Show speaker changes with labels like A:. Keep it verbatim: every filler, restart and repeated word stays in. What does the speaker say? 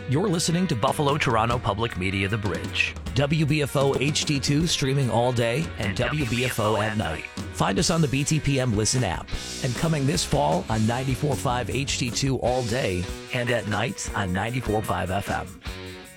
A: You're listening to Buffalo Toronto Public Media The Bridge. W B F O H D two streaming all day and W B F O at night. Find us on the B T P M Listen app. And coming this fall on ninety-four point five H D two all day and at night on ninety-four point five F M.